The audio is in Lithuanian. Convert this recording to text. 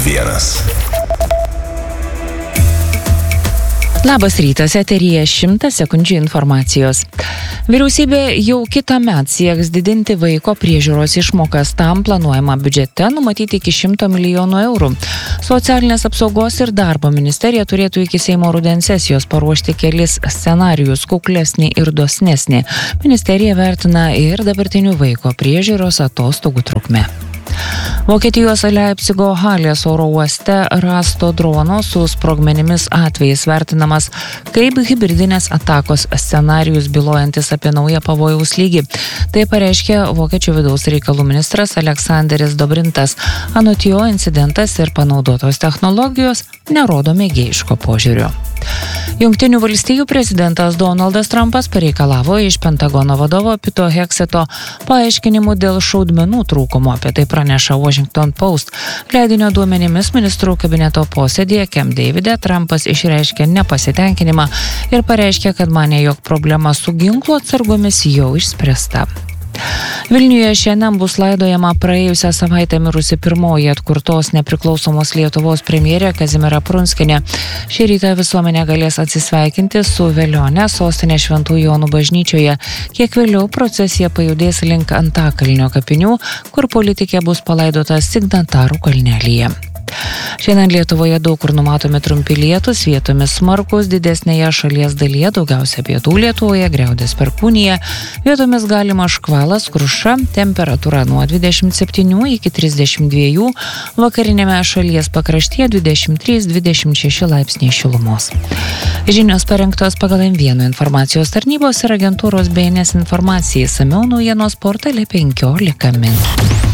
Labas rytas, eteryje 100 sekundžių informacijos. Vyriausybė jau kitąmet sieks didinti vaiko priežiūros išmokas. Tam planuojama biudžete numatyti iki 100 milijonų eurų. Socialinės apsaugos ir darbo ministerija turėtų iki Seimo rudens sesijos paruošti kelis scenarijus, kuklesnį ir dosnesnį. Ministerija vertina ir dabartinių vaiko priežiūros atostogų trukmę. Vokietijos Leipzigo Halės oro uoste rasto drono su sprogmenimis atvejais vertinamas kaip hibridinės atakos scenarijus bylojantis apie naują pavojaus lygį. Tai pareiškė Vokiečių vidaus reikalų ministras Aleksanderis Dobrintas. Anot jo, incidentas ir panaudotos technologijos nerodo mėgėjiško požiūrio. Jungtinių valstijų prezidentas Donaldas Trumpas pareikalavo iš Pentagono vadovo Pito Hekseto paaiškinimų dėl šaudmenų trūkumo, apie tai praneša Washington Post. Leidinio duomenimis ministrų kabineto posėdėje Camp Davide Trumpas išreiškė nepasitenkinimą ir pareiškė, kad manė, jog problema su ginklo atsargomis jau išspręsta. Vilniuje šiandien bus laidojama praėjusią savaitę mirusi pirmoji atkurtos nepriklausomos Lietuvos premjerė Kazimiera Prunskienė. Šį rytą visuomenė galės atsisveikinti su Velione sostinės Šventų Jonų bažnyčioje. Kiek vėliau procesija pajudės link Antakalnio kapinių, kur politikė bus palaidota Signatarų kalnelyje. Šiandien Lietuvoje daug kur numatomi trumpi lietūs, vietomis smarkūs, didesnėje šalies dalyje, daugiausia pietų Lietuvoje, griaudės perkūnija, vietomis galima škvalas, kruša, temperatūra nuo 27 iki 32, vakarinėme šalies pakraštyje 23-26 laipsniai šilumos. Žinios parengtos pagal M1 informacijos tarnybos ir agentūros BNS informacijai, išsamiau naujienos portale 15 min.